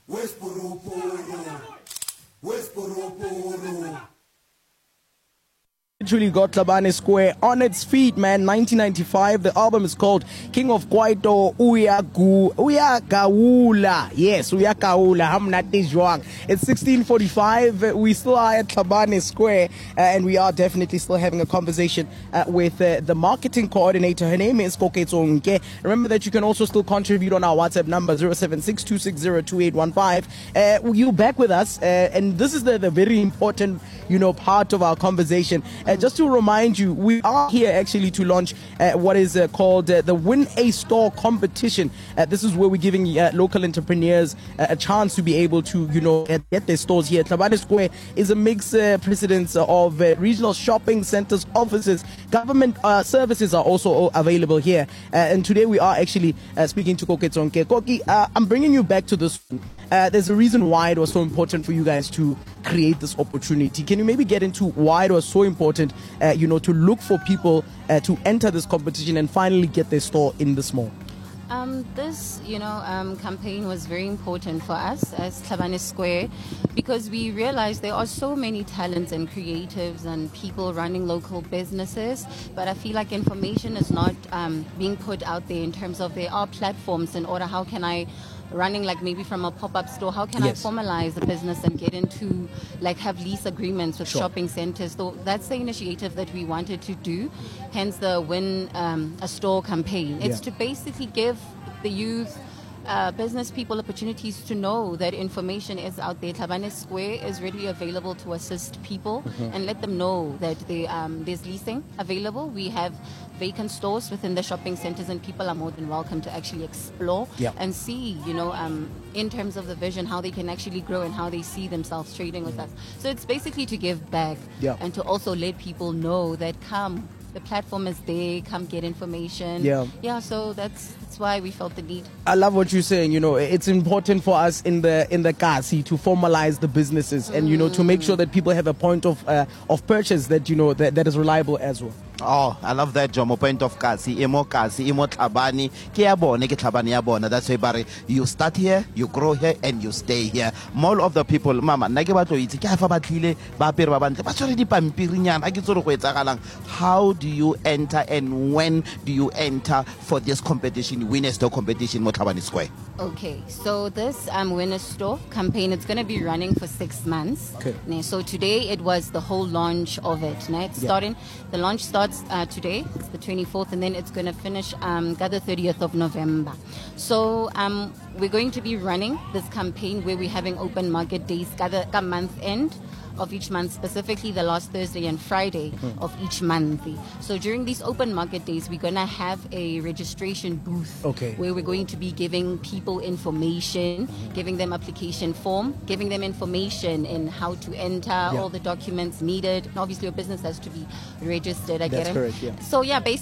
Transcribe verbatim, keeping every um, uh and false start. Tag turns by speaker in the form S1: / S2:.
S1: Literally got Thabane Square on its feet, man. nineteen ninety-five. The album is called King of Kwaito Uyagu Uyagaula. Yes, Uyagaula. Hamnati Joang. It's sixteen forty-five. We still are at Thabane Square, uh, and we are definitely still having a conversation uh, with uh, the marketing coordinator. Her name is Koketso Nke. Remember that you can also still contribute on our WhatsApp number zero seven six two six zero two eight one five. Uh, you back with us, uh, and this is the, the very important, you know, part of our conversation. Uh, just to remind you, we are here actually to launch uh, what is uh, called uh, the Win a Store competition. Uh, this is where we're giving uh, local entrepreneurs uh, a chance to be able to, you know, get, get their stores here. Thabane Square is a mixed uh, precedence of uh, regional shopping centers, offices, government uh, services are also available here. Uh, and today we are actually uh, speaking to Koketso Nke. Koki, uh, I'm bringing you back to this one. Uh, there's a reason why it was so important for you guys to create this opportunity. Can you maybe get into why it was so important, uh, you know, to look for people uh, to enter this competition and finally get their store in this mall?
S2: Um, this, you know, um, campaign was very important for us as Thabane Square because we realized there are so many talents and creatives and people running local businesses, but I feel like information is not um, being put out there in terms of there are platforms in order how can I running like maybe from a pop-up store, how can yes. I formalize the business and get into like have lease agreements with sure. shopping centers. So that's the initiative that we wanted to do, hence the Win um, a Store campaign. It's yeah. to basically give the youth Uh, business people opportunities to know that information is out there. Thabane Square is readily available to assist people mm-hmm. and let them know that they, um, there's leasing available. We have vacant stores within the shopping centers and people are more than welcome to actually explore yeah. and see, you know, um, in terms of the vision, how they can actually grow and how they see themselves trading with us. So it's basically to give back yeah. and to also let people know that come, the platform is there, come get information. Yeah. Yeah, so that's that's why we felt the need. I
S1: love what you're saying. You know, it's important for us in the in the Kasi to formalize the businesses mm. and, you know, to make sure that people have a point of uh, of purchase that, you know, that, that is reliable as well.
S3: Oh, I love that, Jomo. Point of Kasi, emo Kasi, emo Thabane, ke ya bona, ke Thabane ya bona. That's why, Barry, you start here, you grow here, and you stay here. More of the people, Mama, nage batlo itse ke afa batlile ba apere ba bantle ba tshware dipampirinyana a ke tsore go etsagalang. How do you enter and when do you enter for this competition, Win a Store competition, mo Thabane Square?
S2: Okay, so this um, Win a Store campaign, it's going to be running for six months.
S1: Okay.
S2: So today it was the whole launch of it. It's yeah. starting. The launch starts uh, today, it's the twenty-fourth, and then it's going to finish um, the thirtieth of November. So um, we're going to be running this campaign where we're having open market days, a month end of each month, specifically the last Thursday and Friday mm-hmm. of each month. So during these open market days, we're going to have a registration booth
S1: okay.
S2: where we're going to be giving people information, mm-hmm. giving them application form, giving them information in how to enter, yeah. all the documents needed. And obviously, your business has to be registered. I
S1: That's
S2: get it.
S1: correct, yeah.
S2: So yeah, basically,